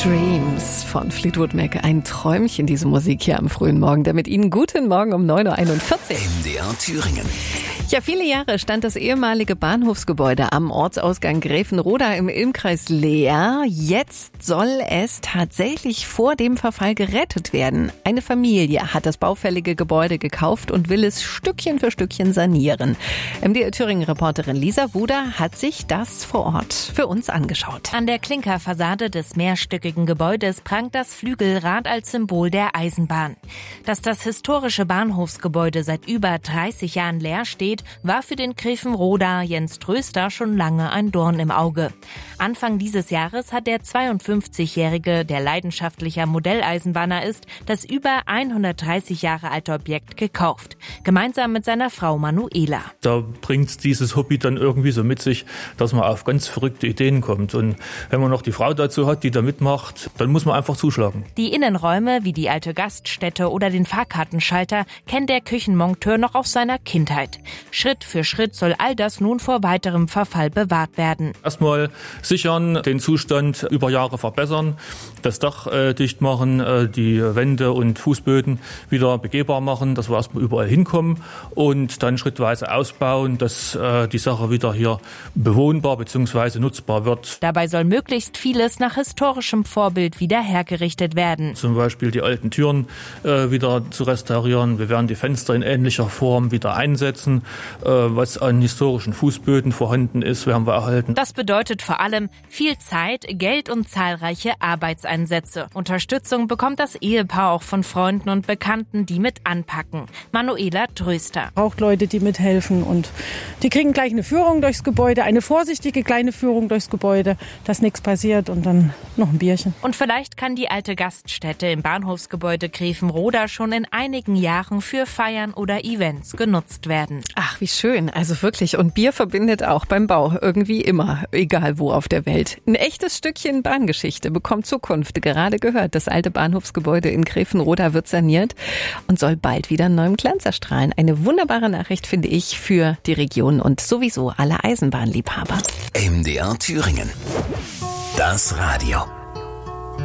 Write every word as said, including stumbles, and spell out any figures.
Dreams von Fleetwood Mac. Ein Träumchen, diese Musik hier am frühen Morgen. Damit Ihnen guten Morgen um neun Uhr einundvierzig. M D R Thüringen. Ja, viele Jahre stand das ehemalige Bahnhofsgebäude am Ortsausgang Gräfenroda im Ilmkreis leer. Jetzt soll es tatsächlich vor dem Verfall gerettet werden. Eine Familie hat das baufällige Gebäude gekauft und will es Stückchen für Stückchen sanieren. M D R Thüringen-Reporterin Lisa Wuder hat sich das vor Ort für uns angeschaut. An der Klinkerfassade des mehrstöckigen Gebäudes prangt das Flügelrad als Symbol der Eisenbahn. Dass das historische Bahnhofsgebäude seit über dreißig Jahren leer steht, war für den Gräfenroda Jens Tröster schon lange ein Dorn im Auge. Anfang dieses Jahres hat der zweiundfünfzigjährige, der leidenschaftlicher Modelleisenbahner ist, das über hundertdreißig Jahre alte Objekt gekauft. Gemeinsam mit seiner Frau Manuela. Da bringt dieses Hobby dann irgendwie so mit sich, dass man auf ganz verrückte Ideen kommt. Und wenn man noch die Frau dazu hat, die da mitmacht, dann muss man einfach zuschlagen. Die Innenräume wie die alte Gaststätte oder den Fahrkartenschalter kennt der Küchenmonteur noch aus seiner Kindheit. Schritt für Schritt soll all das nun vor weiterem Verfall bewahrt werden. Erstmal sichern, den Zustand über Jahre verbessern, das Dach äh, dicht machen, äh, die Wände und Fußböden wieder begehbar machen, dass wir erstmal überall hinkommen und dann schrittweise ausbauen, dass äh, die Sache wieder hier bewohnbar bzw. nutzbar wird. Dabei soll möglichst vieles nach historischem Vorbild wieder hergerichtet werden. Zum Beispiel die alten Türen äh, wieder zu restaurieren. Wir werden die Fenster in ähnlicher Form wieder einsetzen. Äh, was an historischen Fußböden vorhanden ist, werden wir erhalten. Das bedeutet vor allem viel Zeit, Geld und zahlreiche Arbeitseinsätze. Unterstützung bekommt das Ehepaar auch von Freunden und Bekannten, die mit anpacken. Manuela Tröster. Braucht Leute, die mithelfen und die kriegen gleich eine Führung durchs Gebäude, eine vorsichtige kleine Führung durchs Gebäude, dass nichts passiert und dann noch ein Bierchen. Und vielleicht kann die alte Gaststätte im Bahnhofsgebäude Gräfenroda schon in einigen Jahren für Feiern oder Events genutzt werden. Ach, wie schön. Also wirklich. Und Bier verbindet auch beim Bau irgendwie immer, egal wo auf der Welt. Ein echtes Stückchen Bahngeschichte bekommt Zukunft. Gerade gehört, das alte Bahnhofsgebäude in Gräfenroda wird saniert und soll bald wieder in neuem Glanz erstrahlen. Eine wunderbare Nachricht, finde ich, für die Region und sowieso alle Eisenbahnliebhaber. M D R Thüringen. Das Radio.